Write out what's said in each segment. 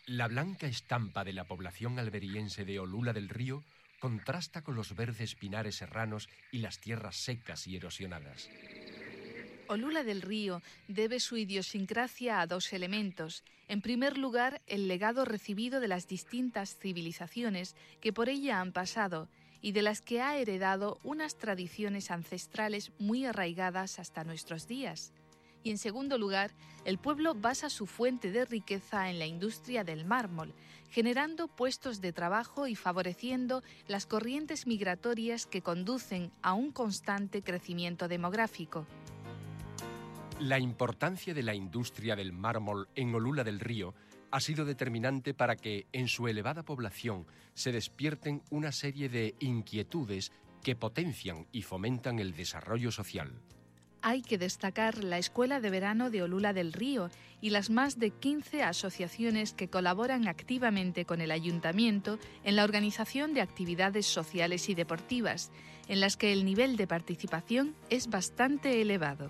La blanca estampa de la población alberiense de Olula del Río contrasta con los verdes pinares serranos y las tierras secas y erosionadas. Olula del Río debe su idiosincrasia a dos elementos. En primer lugar, el legado recibido de las distintas civilizaciones que por ella han pasado y de las que ha heredado unas tradiciones ancestrales muy arraigadas hasta nuestros días. Y en segundo lugar, el pueblo basa su fuente de riqueza en la industria del mármol, generando puestos de trabajo y favoreciendo las corrientes migratorias que conducen a un constante crecimiento demográfico. La importancia de la industria del mármol en Olula del Río ha sido determinante para que en su elevada población se despierten una serie de inquietudes que potencian y fomentan el desarrollo social. Hay que destacar la Escuela de Verano de Olula del Río y las más de 15 asociaciones que colaboran activamente con el Ayuntamiento en la organización de actividades sociales y deportivas, en las que el nivel de participación es bastante elevado.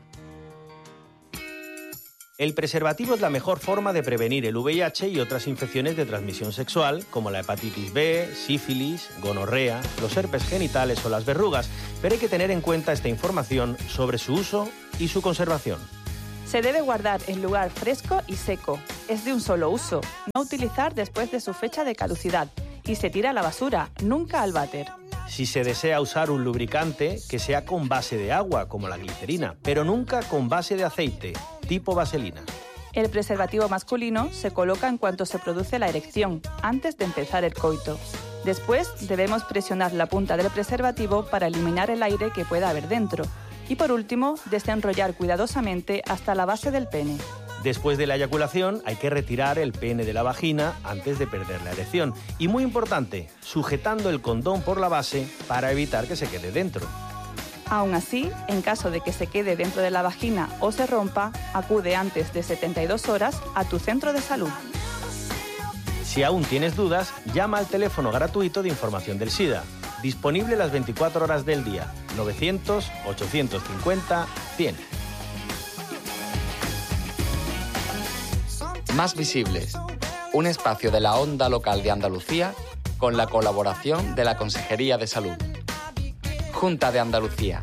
El preservativo es la mejor forma de prevenir el VIH y otras infecciones de transmisión sexual, como la hepatitis B, sífilis, gonorrea, los herpes genitales o las verrugas, pero hay que tener en cuenta esta información sobre su uso y su conservación. Se debe guardar en lugar fresco y seco. Es de un solo uso, no utilizar después de su fecha de caducidad, y se tira a la basura, nunca al váter. Si se desea usar un lubricante, que sea con base de agua, como la glicerina, pero nunca con base de aceite, tipo vaselina. El preservativo masculino se coloca en cuanto se produce la erección, antes de empezar el coito. Después debemos presionar la punta del preservativo para eliminar el aire que pueda haber dentro. Y por último, desenrollar cuidadosamente hasta la base del pene. Después de la eyaculación hay que retirar el pene de la vagina antes de perder la erección. Y muy importante, sujetando el condón por la base para evitar que se quede dentro. Aún así, en caso de que se quede dentro de la vagina o se rompa, acude antes de 72 horas a tu centro de salud. Si aún tienes dudas, llama al teléfono gratuito de información del SIDA, disponible las 24 horas del día, 900-850-100. Más visibles, un espacio de la Onda Local de Andalucía con la colaboración de la Consejería de Salud. Junta de Andalucía.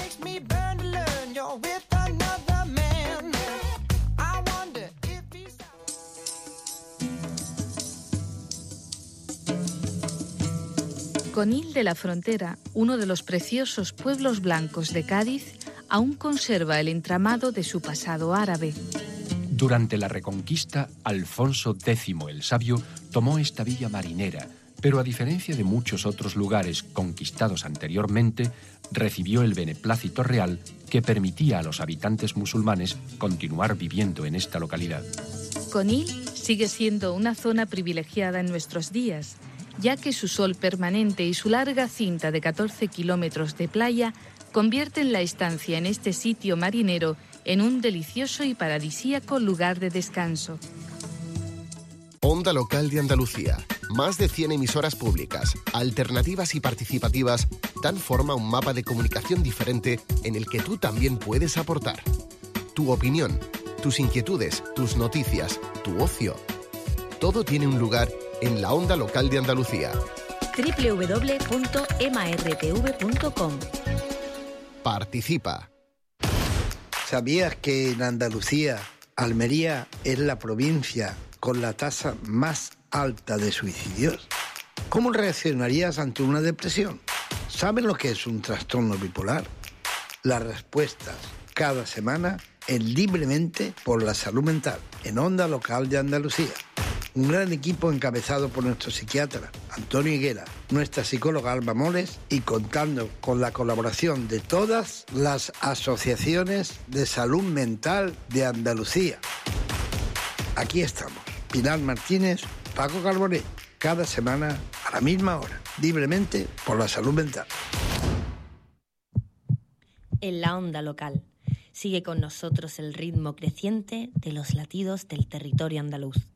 Conil de la Frontera, uno de los preciosos pueblos blancos de Cádiz, aún conserva el entramado de su pasado árabe. Durante la Reconquista, Alfonso X el Sabio tomó esta villa marinera, pero a diferencia de muchos otros lugares conquistados anteriormente, recibió el beneplácito real que permitía a los habitantes musulmanes continuar viviendo en esta localidad. Conil sigue siendo una zona privilegiada en nuestros días, ya que su sol permanente y su larga cinta de 14 kilómetros de playa convierten la estancia en este sitio marinero en un delicioso y paradisíaco lugar de descanso. Onda Local de Andalucía. Más de 100 emisoras públicas, alternativas y participativas dan forma a un mapa de comunicación diferente en el que tú también puedes aportar. Tu opinión, tus inquietudes, tus noticias, tu ocio. Todo tiene un lugar en la Onda Local de Andalucía. www.martv.com. Participa. ¿Sabías que en Andalucía, Almería es la provincia con la tasa más alta de suicidios? ¿Cómo reaccionarías ante una depresión? ¿Sabes lo que es un trastorno bipolar? Las respuestas cada semana en Libremente por la Salud Mental, en Onda Local de Andalucía. Un gran equipo encabezado por nuestro psiquiatra Antonio Higuera, nuestra psicóloga Alba Moles y contando con la colaboración de todas las asociaciones de salud mental de Andalucía. Aquí estamos, Pilar Martínez, Paco Carbonet, cada semana a la misma hora, Libremente por la Salud Mental. En la Onda Local. Sigue con nosotros el ritmo creciente de los latidos del territorio andaluz.